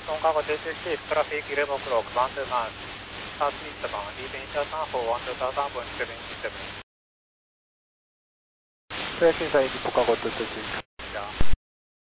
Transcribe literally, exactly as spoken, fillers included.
Boston Cargo this is chief, traffic eleven o'clock, one to Mars, southeastbound, leaving Sheraton for one to Southern point seven seven. Tracking side, Chicago to Chief.